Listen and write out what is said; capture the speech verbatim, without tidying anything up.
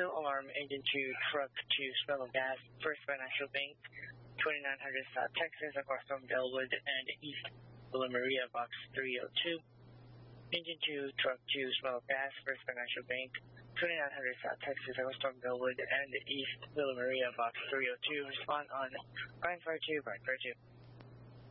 Still alarm, engine two, truck two, smell of gas, First Financial Bank, twenty-nine hundred South Texas, across from Bellwood and East Villa Maria, box three oh two. Engine two, truck two, smell of gas, First Financial Bank, twenty-nine hundred South Texas, across from Bellwood and East Villa Maria, box three oh two. Respond on nine four two, nine four two.